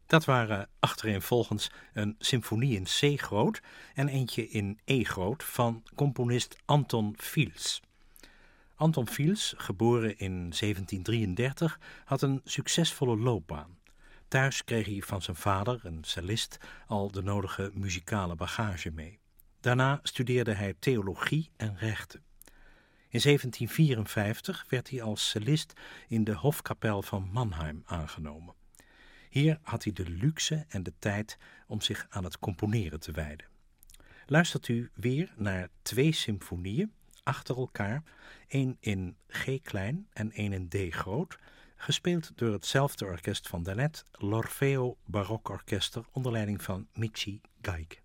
Dat waren achtereenvolgens een symfonie in C groot en eentje in E groot van componist Anton Fiels. Anton Fiels, geboren in 1733, had een succesvolle loopbaan. Thuis kreeg hij van zijn vader, een cellist, al de nodige muzikale bagage mee. Daarna studeerde hij theologie en rechten. In 1754 werd hij als cellist in de hofkapel van Mannheim aangenomen. Hier had hij de luxe en de tijd om zich aan het componeren te wijden. Luistert u weer naar 2 symfonieën achter elkaar, 1 in G klein en 1 in D groot, gespeeld door hetzelfde orkest van daarnet, l'Orfeo Baroque Orkester onder leiding van Michi Geige.